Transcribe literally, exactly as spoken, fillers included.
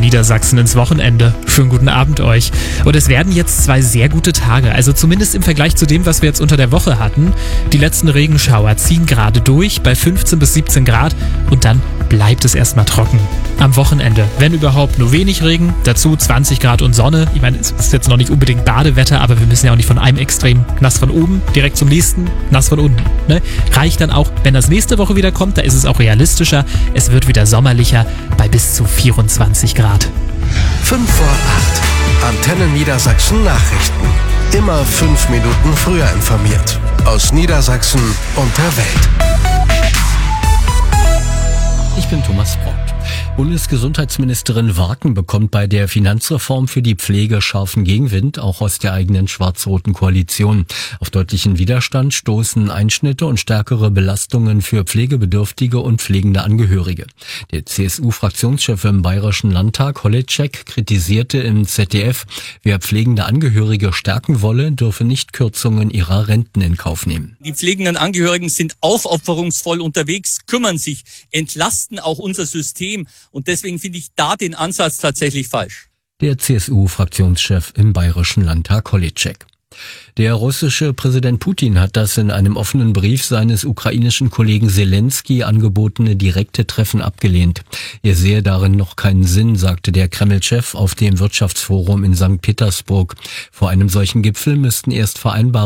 Niedersachsen ins Wochenende. Schönen guten Abend euch. Und es werden jetzt zwei sehr gute Tage, also zumindest im Vergleich zu dem, was wir jetzt unter der Woche hatten. Die letzten Regenschauer ziehen gerade durch bei fünfzehn bis siebzehn Grad und dann bleibt es erstmal trocken. Am Wochenende, wenn überhaupt, nur wenig Regen, dazu zwanzig Grad und Sonne. Ich meine, es ist jetzt noch nicht unbedingt Badewetter, aber wir müssen ja auch nicht von einem Extrem nass von oben direkt zum nächsten nass von unten. Ne? Reicht dann auch, wenn das nächste Woche wieder kommt, da ist es auch realistischer. Es wird wieder sommerlicher bei bis zu vierundzwanzig Grad. fünf vor acht. Antenne Niedersachsen Nachrichten. Immer fünf Minuten früher informiert. Aus Niedersachsen und der Welt. Ich bin Thomas Brott. Bundesgesundheitsministerin Warken bekommt bei der Finanzreform für die Pflege scharfen Gegenwind, auch aus der eigenen schwarz-roten Koalition. Auf deutlichen Widerstand stoßen Einschnitte und stärkere Belastungen für Pflegebedürftige und pflegende Angehörige. Der C S U-Fraktionschef im Bayerischen Landtag, Holitschek, kritisierte im Z D F, wer pflegende Angehörige stärken wolle, dürfe nicht Kürzungen ihrer Renten in Kauf nehmen. Die pflegenden Angehörigen sind aufopferungsvoll unterwegs, kümmern sich, entlasten auch unser System. Und deswegen finde ich da den Ansatz tatsächlich falsch. Der C S U-Fraktionschef im Bayerischen Landtag, Holitschek. Der russische Präsident Putin hat das in einem offenen Brief seines ukrainischen Kollegen Selensky angebotene direkte Treffen abgelehnt. Er sehe darin noch keinen Sinn, sagte der Kreml-Chef auf dem Wirtschaftsforum in Sankt Petersburg. Vor einem solchen Gipfel müssten erst Vereinbarungen